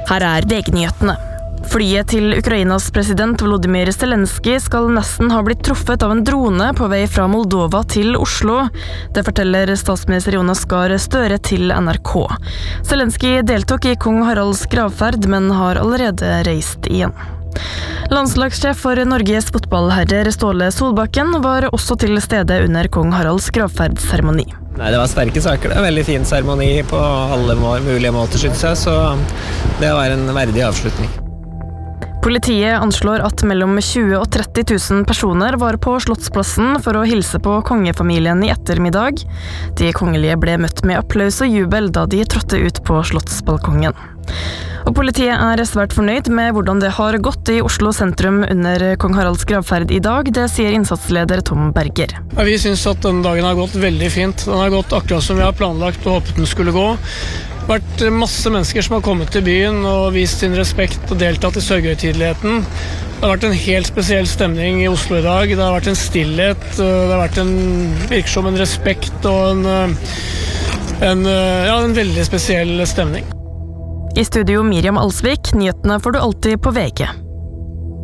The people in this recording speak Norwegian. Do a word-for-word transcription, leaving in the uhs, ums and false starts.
Her er V G-nyhetene. Flyet til Ukrainas president Volodymyr Zelensky skal nesten ha blitt truffet av en drone på vei fra Moldova til Oslo. Det forteller statsminister Jonas Gahr Støre til N R K. Zelensky deltok i kong Haralds gravferd, men har allerede reist igjen. Landslagssjef for Norges fotballherrer Ståle Solbakken var også til stede under kong Haralds gravferdseremoni. Nei, det var sterke saker. Det var en veldig fin seremoni på alle mulige måter, synes jeg, så det var en verdig avslutning. Politiet anslår at mellom tjue og tretti tusen personer var på Slottsplassen for å hilse på kongefamilien i ettermiddag. De kongelige ble møtt med applaus og jubel da de trådte ut på slottsbalkongen. Og politiet er svært fornøyd med hvordan det har gått i Oslo sentrum under kong Haralds gravferd i dag. Det sier innsatsleder Tom Berger. Ja, vi synes at denne dagen har gått veldig fint. Den har gått akkurat som vi har planlagt og håpet den skulle gå. Det har vært masse mennesker som har kommet til byen og vist sin respekt og deltatt i sørgehøytideligheten. Det har vært en helt spesiell stemning i Oslo i dag. Det har vært en stillhet, det har vært en virker som en respekt og en, en, ja, en veldig spesiell stemning. I studio Miriam Alsvik, nyhetene får du alltid på V G.